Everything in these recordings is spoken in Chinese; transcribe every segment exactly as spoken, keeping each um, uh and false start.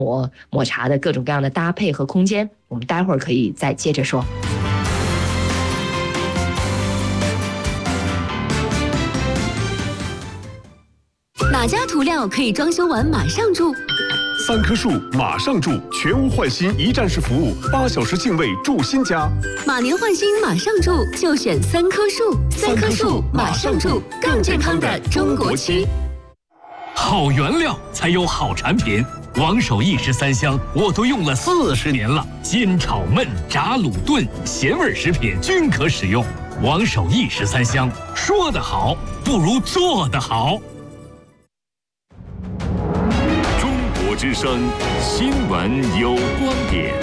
抹茶的各种各样的搭配和空间，我们待会儿可以再接着说。 哪家涂料可以装修完马上住？ 三棵树马上住，全屋换新一站式服务，八小时净位住新家。 马年换新马上住，就选三棵树。三棵树马上住，更健康的中国漆。 好原料才有好产品。王守义十三香我都用了四十年了，煎炒焖炸卤炖咸味食品均可使用。王守义十三香，说得好不如做得好。 中国之声新闻有观点。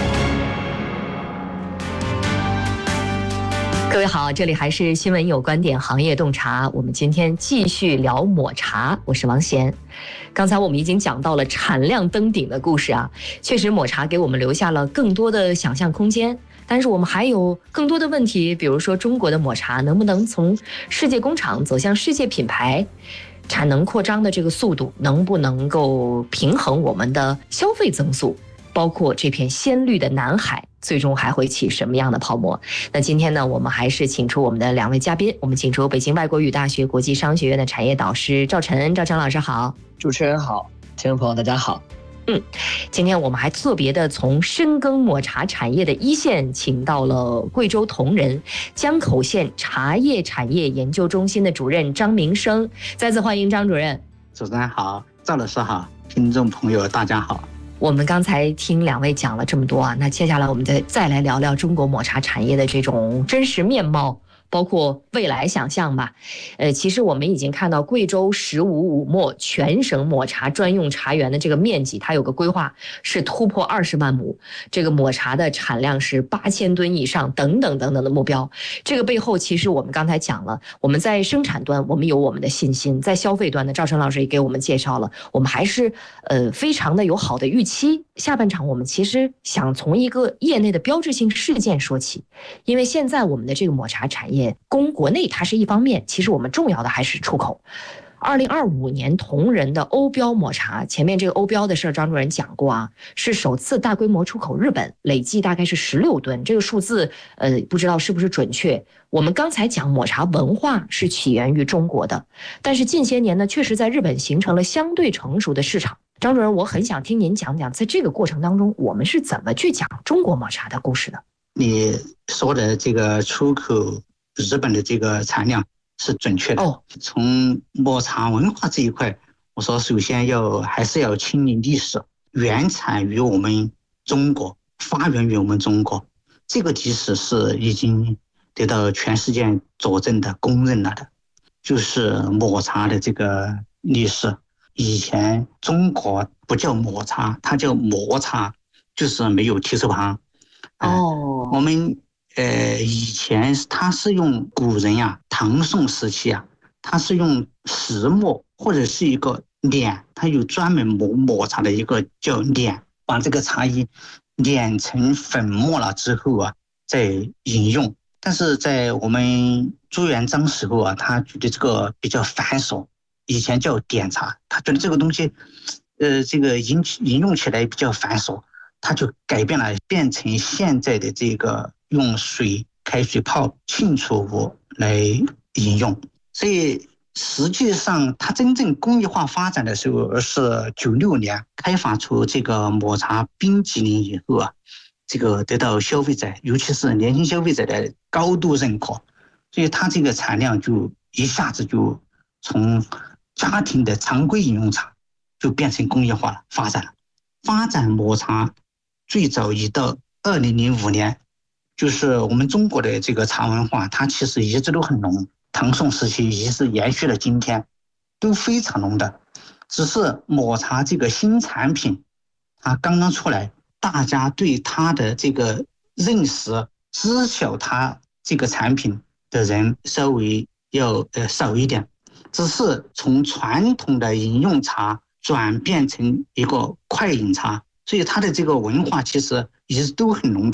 各位好，这里还是新闻有观点行业洞察，我们今天继续聊抹茶，我是王贤。刚才我们已经讲到了产量登顶的故事啊，确实抹茶给我们留下了更多的想象空间，但是我们还有更多的问题，比如说中国的抹茶能不能从世界工厂走向世界品牌，产能扩张的这个速度能不能够平衡我们的消费增速，包括这片鲜绿的南海最终还会起什么样的泡沫。那今天呢，我们还是请出我们的两位嘉宾，我们请出北京外国语大学国际商学院的产业导师赵晨。赵晨老师好。 主持人好，听众朋友大家好。 嗯，今天我们还特别的从深耕抹茶产业的一线，请到了贵州铜仁江口县茶叶产业研究中心的主任张明生。再次欢迎张主任。 主持人好，赵老师好，听众朋友大家好。 我们刚才听两位讲了这么多啊，那接下来我们再再来聊聊中国抹茶产业的这种真实面貌，包括未来想象吧。呃，其实我们已经看到贵州十五五墨全省抹茶专用茶园的这个面积，它有个规划是突破二十万亩，这个抹茶的产量是八千吨以上，等等等等的目标。这个背后，其实我们刚才讲了，我们在生产端我们有我们的信心，在消费端呢，赵晨老师也给我们介绍了，我们还是呃非常的有好的预期。下半场我们其实想从一个业内的标志性事件说起，因为现在我们的这个抹茶产业供国内它是一方面，其实我们重要的还是出口。二零二五年铜仁的欧标抹茶，前面这个欧标的事儿张主任讲过啊，是首次大规模出口日本，累计大概是十六吨，这个数字呃不知道是不是准确。我们刚才讲抹茶文化是起源于中国的，但是近些年呢，确实在日本形成了相对成熟的市场。张主任，我很想听您讲讲，在这个过程当中，我们是怎么去讲中国抹茶的故事的？ 你说的这个出口日本的这个产量是准确的。哦，从抹茶文化这一块，我说首先要还是要亲临历史，原产于我们中国，发源于我们中国，这个历史是已经得到全世界佐证的、公认了的。就是抹茶的这个历史，以前中国不叫抹茶，它叫磨茶，就是没有提手旁。哦，我们呃以前它是用古人呀、啊，唐宋时期啊，它是用石磨或者是一个碾，它有专门磨抹茶的一个叫碾，把这个茶叶碾成粉末了之后啊，再饮用。但是在我们朱元璋时候啊，他觉得这个比较繁琐，以前叫点茶，他觉得这个东西，呃，这个饮饮用起来比较繁琐，他就改变了，变成现在的这个用水开水泡浸出物来饮用。所以实际上它真正工业化发展的时候是九六年开发出这个抹茶冰激凌以后啊，这个得到消费者，尤其是年轻消费者的高度认可，所以它这个产量就一下子就从家庭的常规饮用茶就变成工业化了，发展了。发展抹茶最早已到二零零五年，就是我们中国的这个茶文化，它其实一直都很浓，唐宋时期一直延续了今天，都非常浓的。只是抹茶这个新产品，它刚刚出来，大家对它的这个认识、知晓它这个产品的人稍微要呃少一点。只是从传统的饮用茶转变成一个快饮茶，所以它的这个文化其实一直都很浓的。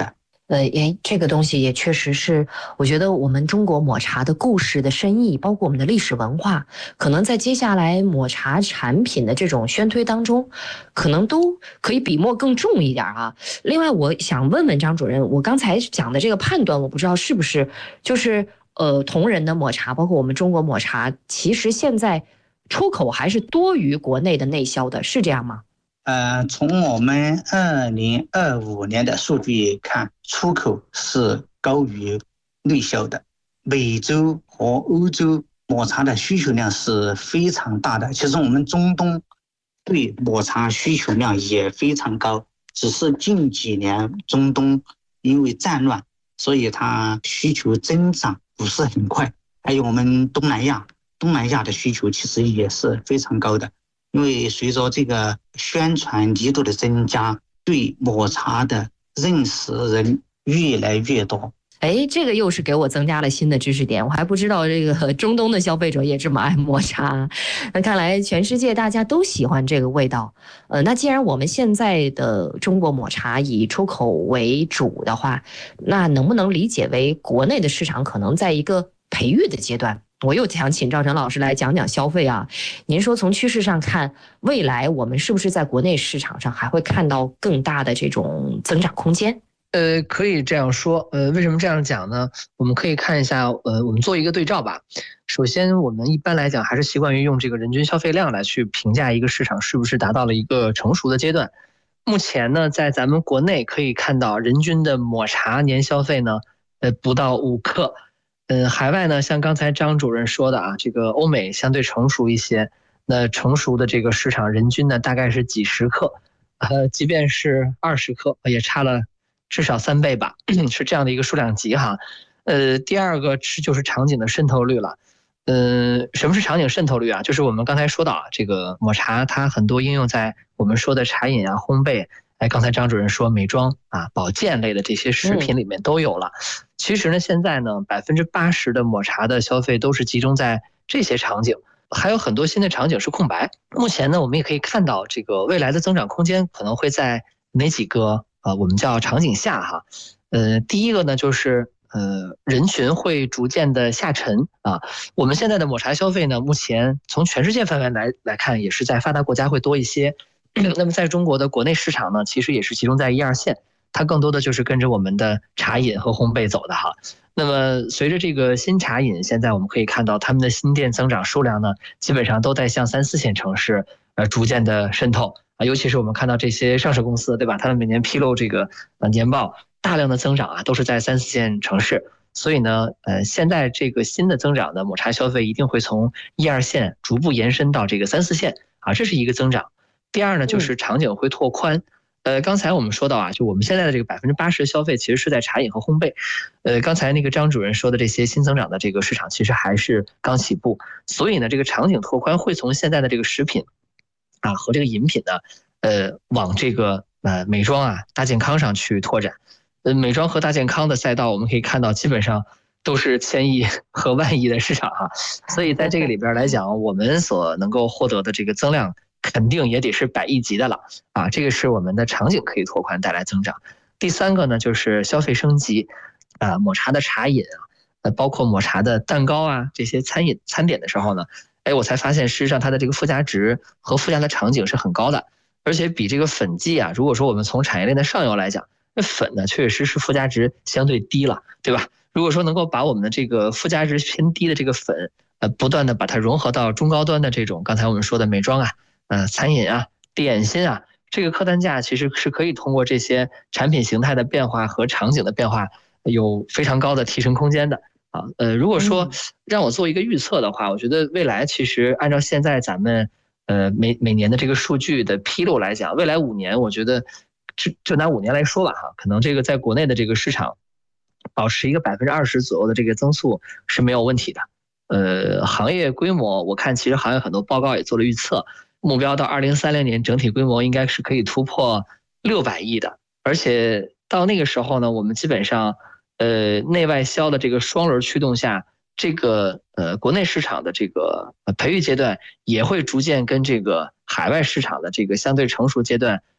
呃，也这个东西也确实是，我觉得我们中国抹茶的故事的深意，包括我们的历史文化，可能在接下来抹茶产品的这种宣推当中，可能都可以笔墨更重一点啊。另外，我想问问张主任，我刚才讲的这个判断，我不知道是不是就是呃同仁的抹茶，包括我们中国抹茶，其实现在出口还是多于国内的内销的，是这样吗？ 呃，从我们二零二五年的数据看，出口是高于内销的。美洲和欧洲抹茶的需求量是非常大的，其实我们中东对抹茶需求量也非常高，只是近几年中东因为战乱，所以它需求增长不是很快。还有我们东南亚，东南亚的需求其实也是非常高的。因为随着这个宣传力度的增加，对抹茶的认识人越来越多。 哎，这个又是给我增加了新的知识点，我还不知道这个中东的消费者也这么爱抹茶。那看来全世界大家都喜欢这个味道。呃，那既然我们现在的中国抹茶以出口为主的话，那能不能理解为国内的市场可能在一个培育的阶段？我又想请赵晨老师来讲讲消费啊。您说从趋势上看，未来我们是不是在国内市场上还会看到更大的这种增长空间？ 呃，可以这样说。呃，为什么这样讲呢？我们可以看一下，呃，我们做一个对照吧。首先，我们一般来讲还是习惯于用这个人均消费量来去评价一个市场是不是达到了一个成熟的阶段。目前呢，在咱们国内可以看到，人均的抹茶年消费呢，呃，不到五克。嗯，海外呢，像刚才张主任说的啊，这个欧美相对成熟一些，那成熟的这个市场人均呢大概是几十克，呃，即便是二十克，也差了至少三倍吧，是这样的一个数量级哈。呃，第二个是就是场景的渗透率了。嗯、呃，什么是场景渗透率啊？就是我们刚才说到啊，这个抹茶它很多应用在我们说的茶饮啊、烘焙。哎，刚才张主任说美妆啊、保健类的这些食品里面都有了。嗯、其实呢，现在呢，百分之八十的抹茶的消费都是集中在这些场景，还有很多新的场景是空白。目前呢，我们也可以看到，这个未来的增长空间可能会在哪几个呃，我们叫场景下哈。呃，第一个呢，就是呃，人群会逐渐的下沉啊。我们现在的抹茶消费呢，目前从全世界范围来来看，也是在发达国家会多一些。那么在中国的国内市场呢，其实也是集中在一二线，它更多的就是跟着我们的茶饮和烘焙走的哈。那么随着这个新茶饮，现在我们可以看到他们的新店增长数量呢，基本上都在向三四线城市呃逐渐的渗透啊，尤其是我们看到这些上市公司，对吧？他们每年披露这个呃年报，大量的增长啊，都是在三四线城市。所以呢，呃，现在这个新的增长的抹茶消费一定会从一二线逐步延伸到这个三四线啊，这是一个增长。第二呢，就是场景会拓宽。呃，刚才我们说到啊，就我们现在的这个百分之八十的消费其实是在茶饮和烘焙。呃，刚才那个张主任说的这些新增长的这个市场，其实还是刚起步。所以呢，这个场景拓宽会从现在的这个食品啊和这个饮品呢，呃，往这个呃美妆啊、大健康上去拓展。呃，美妆和大健康的赛道，我们可以看到基本上都是千亿和万亿的市场哈。所以在这个里边来讲，我们所能够获得的这个增量，肯定也得是百亿级的了啊！这个是我们的场景可以拓宽带来增长。第三个呢，就是消费升级，啊，抹茶的茶饮啊，呃，包括抹茶的蛋糕啊，这些餐饮餐点的时候呢，哎，我才发现事实上它的这个附加值和附加的场景是很高的，而且比这个粉剂啊，如果说我们从产业链的上游来讲，那粉呢确实是附加值相对低了，对吧？如果说能够把我们的这个附加值偏低的这个粉，呃，不断的把它融合到中高端的这种刚才我们说的美妆啊。呃，餐饮啊，点心啊，这个客单价其实是可以通过这些产品形态的变化和场景的变化，有非常高的提升空间的啊。呃，如果说让我做一个预测的话，我觉得未来其实按照现在咱们呃每每年的这个数据的披露来讲，未来五年，我觉得就就拿五年来说吧哈，可能这个在国内的这个市场保持一个百分之二十左右的这个增速是没有问题的。呃，行业规模，我看其实行业很多报告也做了预测。目标到二零三零年整体规模应该是可以突破六百亿的，而且到那个时候呢，我们基本上呃内外销的这个双轮驱动下，这个呃国内市场的这个培育阶段也会逐渐跟这个海外市场的这个相对成熟阶段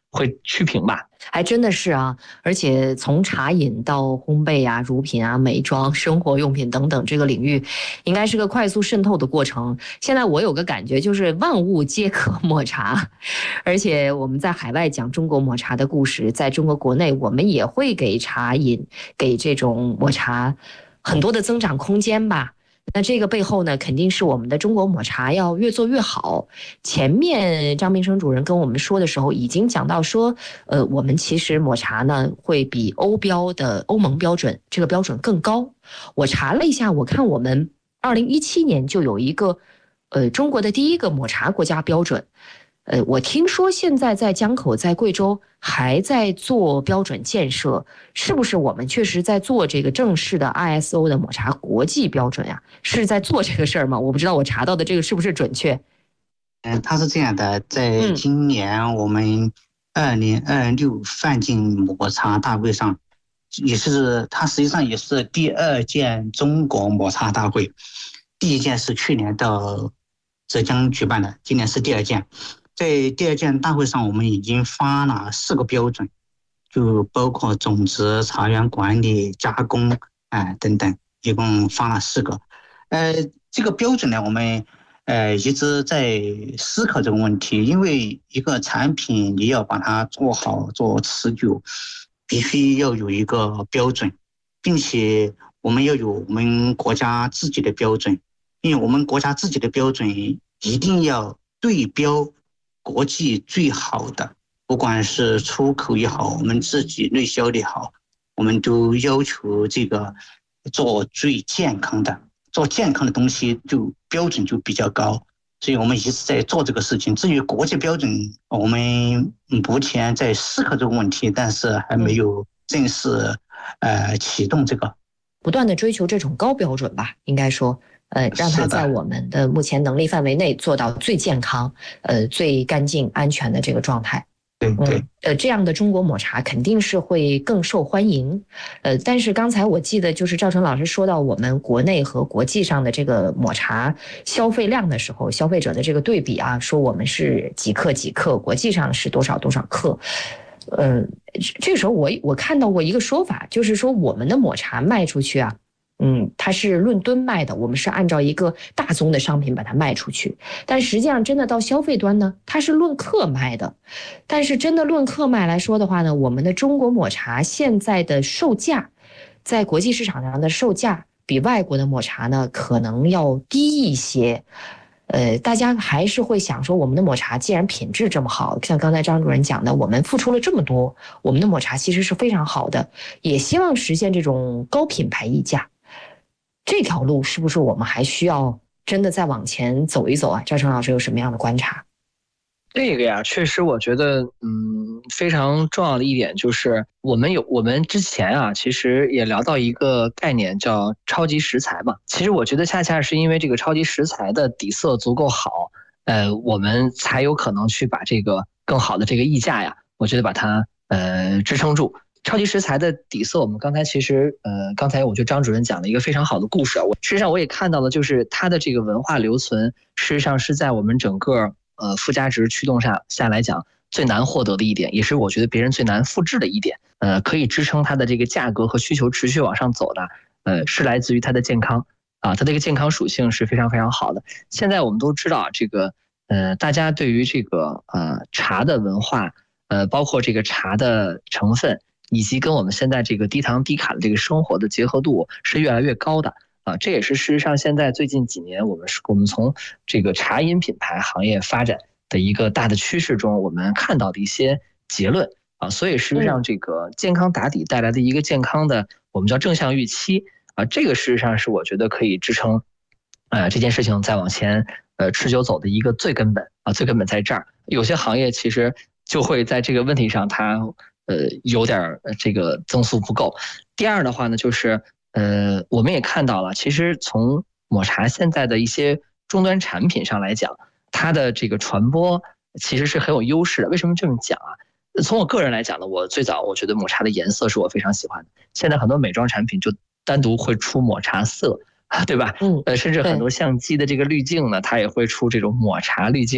会趋平吧。 还真的是啊，而且从茶饮到烘焙啊、乳品啊、美妆、生活用品等等这个领域，应该是个快速渗透的过程。现在我有个感觉，就是万物皆可抹茶，而且我们在海外讲中国抹茶的故事，在中国国内我们也会给茶饮、给这种抹茶很多的增长空间吧。那这个背后呢，肯定是我们的中国抹茶要越做越好。前面张明生主任跟我们说的时候，已经讲到说，呃，我们其实抹茶呢会比欧标的欧盟标准这个标准更高。我查了一下，我看我们二零一七年就有一个，呃，中国的第一个抹茶国家标准。呃，我听说现在在江口，在贵州还在做标准建设，是不是我们确实在做这个正式的 I S O 的抹茶国际标准呀？是在做这个事儿吗？我不知道我查到的这个是不是准确。 嗯，它是这样的，在今年我们二零二六范进抹茶大会上，也是它实际上也是第二届中国抹茶大会，第一届是去年到浙江举办的，今年是第二届。在第二届大会上，我们已经发了四个标准，就包括种植、茶园管理、加工，哎、呃、等等，一共发了四个。呃，这个标准呢，我们呃一直在思考这个问题，因为一个产品你要把它做好、做持久，必须要有一个标准，并且我们要有我们国家自己的标准，因为我们国家自己的标准一定要对标国际最好的，不管是出口也好，我们自己内销也好，我们都要求这个做最健康的，做健康的东西就标准就比较高，所以我们一直在做这个事情。至于国际标准，我们目前在思考这个问题，但是还没有正式呃启动这个， 不断的追求这种高标准吧，应该说。呃，让它在我们的目前能力范围内做到最健康、呃最干净、安全的这个状态。 对对， 嗯，呃，这样的中国抹茶肯定是会更受欢迎。呃，但是刚才我记得就是赵成老师说到我们国内和国际上的这个抹茶消费量的时候，消费者的这个对比啊，说我们是几克几克，国际上是多少多少克。呃，这时候我我看到过一个说法，就是说我们的抹茶卖出去啊。嗯，它是论吨卖的，我们是按照一个大宗的商品把它卖出去，但实际上真的到消费端呢，它是论克卖的。但是真的论克卖来说的话呢，我们的中国抹茶现在的售价，在国际市场上的售价比外国的抹茶呢可能要低一些。呃，大家还是会想说，我们的抹茶既然品质这么好，像刚才张主任讲的，我们付出了这么多，我们的抹茶其实是非常好的，也希望实现这种高品牌溢价。这条路是不是我们还需要真的再往前走一走啊？赵成老师有什么样的观察？ 这个呀，确实我觉得，嗯，非常重要的一点就是，我们有我们之前啊，其实也聊到一个概念叫超级食材嘛。其实我觉得恰恰是因为这个超级食材的底色足够好，呃，我们才有可能去把这个更好的这个溢价呀，我觉得把它呃支撑住。超级食材的底色，我们刚才其实，呃，刚才我觉得张主任讲了一个非常好的故事啊。我事实上我也看到了，就是它的这个文化留存，事实上是在我们整个呃附加值驱动下下来讲最难获得的一点，也是我觉得别人最难复制的一点。呃，可以支撑它的这个价格和需求持续往上走的，呃，是来自于它的健康啊，它这个健康属性是非常非常好的。现在我们都知道啊，这个呃，大家对于这个呃茶的文化，呃，包括这个茶的成分。以及跟我们现在这个低糖低卡的这个生活的结合度是越来越高的啊，这也是事实上现在最近几年我们我们从这个茶饮品牌行业发展的一个大的趋势中，我们看到的一些结论啊，所以事实上这个健康打底带来的一个健康的我们叫正向预期啊，这个事实上是我觉得可以支撑呃这件事情再往前呃持久走的一个最根本啊，最根本在这儿。有些行业其实就会在这个问题上它。呃，有点这个增速不够。第二的话呢，就是呃，我们也看到了，其实从抹茶现在的一些终端产品上来讲，它的这个传播其实是很有优势的。为什么这么讲啊？从我个人来讲呢，我最早我觉得抹茶的颜色是我非常喜欢的。现在很多美妆产品就单独会出抹茶色，对吧？嗯，呃，甚至很多相机的这个滤镜呢，它也会出这种抹茶滤镜。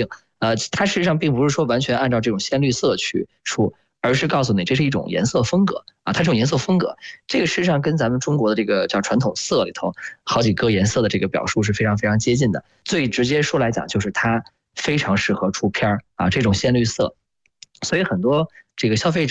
呃，它实际上并不是说完全按照这种鲜绿色去出，而是告诉你这是一种颜色风格啊，它这种颜色风格，这个事实上跟咱们中国的这个叫传统色里头好几个颜色的这个表述是非常非常接近的。最直接说来讲，就是它非常适合出片儿啊，这种鲜绿色，所以很多这个消费者。